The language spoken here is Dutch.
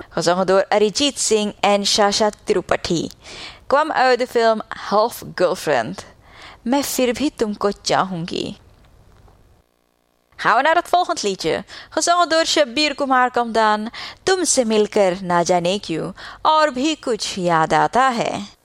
gezongen door Arijit Singh en Sasha Tirupati, kwam uit de film Half Girlfriend. मैं फिर भी तुमको चाहूंगी. Gaan we naar het volgende liedje, gezongen door Shabir Kumar Kamdan, तुमसे मिलकर ना जाने क्यों और भी कुछ याद आता है.